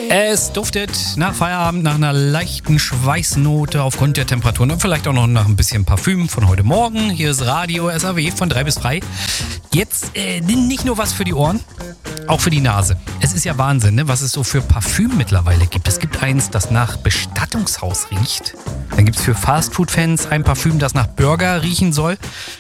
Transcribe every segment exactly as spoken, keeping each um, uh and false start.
Es duftet nach Feierabend nach einer leichten Schweißnote aufgrund der Temperaturen und vielleicht auch noch nach ein bisschen Parfüm von heute Morgen. Hier ist Radio S A W von drei bis drei. Jetzt äh, nicht nur was für die Ohren, auch für die Nase. Es ist ja Wahnsinn, ne, was es so für Parfüm mittlerweile gibt. Es gibt eins, das nach Bestattungshaus riecht. Dann gibt es für Fastfood-Fans ein Parfüm, das nach Burger riechen soll.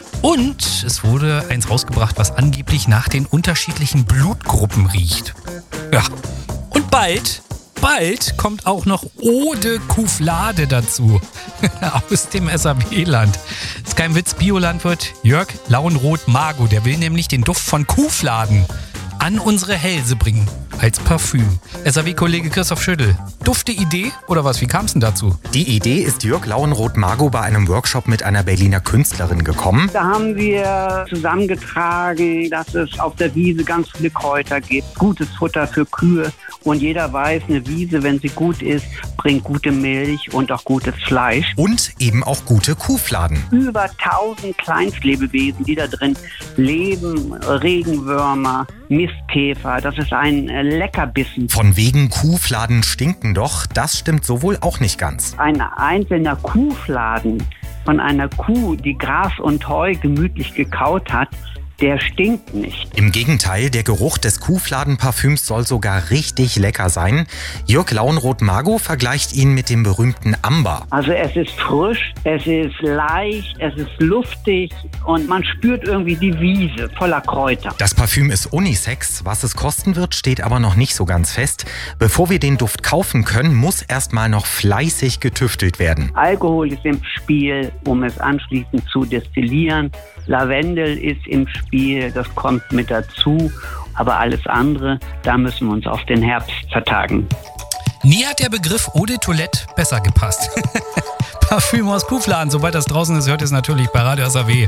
Und es wurde eins rausgebracht, was angeblich nach den unterschiedlichen Blutgruppen riecht. Ja. Und bald, bald kommt auch noch Eau de Couflade dazu. Aus dem S A W-Land. Ist kein Witz, Biolandwirt Jörg Lauenroth-Margo, der will nämlich den Duft von Kuhfladen an unsere Hälse bringen. Als Parfüm. S A W-Kollege Christoph Schüttel. Dufte Idee oder was? Wie kam es denn dazu? Die Idee ist Jörg Lauenroth-Margo bei einem Workshop mit einer Berliner Künstlerin gekommen. Da haben wir zusammengetragen, dass es auf der Wiese ganz viele Kräuter gibt. Gutes Futter für Kühe. Und jeder weiß, eine Wiese, wenn sie gut ist, bringt gute Milch und auch gutes Fleisch. Und eben auch gute Kuhfladen. Über tausend Kleinstlebewesen, die da drin leben. Regenwürmer, Mistkäfer. Das ist ein Leckerbissen. Von wegen Kuhfladen stinken doch, das stimmt so wohl auch nicht ganz. Ein einzelner Kuhfladen von einer Kuh, die Gras und Heu gemütlich gekaut hat, der stinkt nicht. Im Gegenteil, der Geruch des Kuhfladenparfüms soll sogar richtig lecker sein. Jörg Lauenroth-Margo vergleicht ihn mit dem berühmten Amber. Also es ist frisch, es ist leicht, es ist luftig und man spürt irgendwie die Wiese voller Kräuter. Das Parfüm ist Unisex. Was es kosten wird, steht aber noch nicht so ganz fest. Bevor wir den Duft kaufen können, muss erstmal noch fleißig getüftelt werden. Alkohol ist im Spiel, um es anschließend zu destillieren. Lavendel ist im Spiel, das kommt mit dazu. Aber alles andere, da müssen wir uns auf den Herbst vertagen. Nie hat der Begriff Eau de Toilette besser gepasst. Parfüm aus Kuhfladen, sobald das draußen ist, hört ihr es natürlich bei Radio S A W.